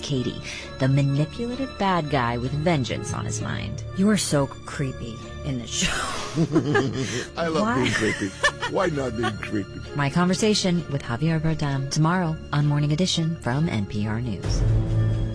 Katie, the manipulative bad guy with vengeance on his mind. You are so creepy in this show. I love being creepy. Why not being creepy? My conversation with Javier Bardem tomorrow on Morning Edition from NPR News.